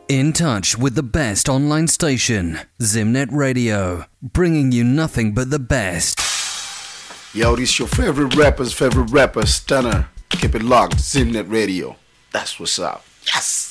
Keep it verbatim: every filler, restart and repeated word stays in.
In touch with the best online station, Zimnet Radio, bringing you nothing but the best. Yo, this your favorite rapper's favorite rapper, Stunner. Keep it locked, Zimnet Radio. That's what's up. Yes!